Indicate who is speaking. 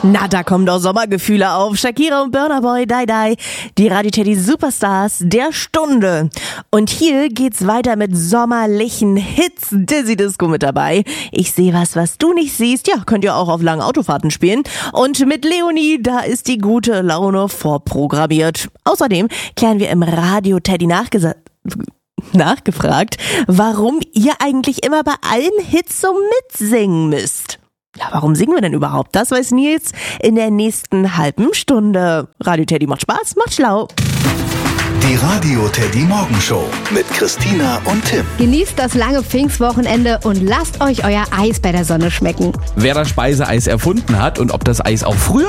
Speaker 1: Na, da kommen doch Sommergefühle auf. Shakira und Burna Boy, Die Die, die Radio Teddy Superstars der Stunde. Und hier geht's weiter mit sommerlichen Hits. Dizzy Disco mit dabei. Ich sehe was du nicht siehst. Ja, könnt ihr auch auf langen Autofahrten spielen. Und mit Leonie, da ist die gute Laune vorprogrammiert. Außerdem klären wir im Radio Teddy nachgefragt, warum ihr eigentlich immer bei allen Hits so mitsingen müsst. Ja, warum singen wir denn überhaupt? Das weiß Nils in der nächsten halben Stunde. Radio Teddy macht Spaß, macht schlau.
Speaker 2: Die Radio Teddy Morgenshow mit Christina und Tim.
Speaker 3: Genießt das lange Pfingstwochenende und lasst euch euer Eis bei der Sonne schmecken.
Speaker 4: Wer das Speiseeis erfunden hat und ob das Eis auch früher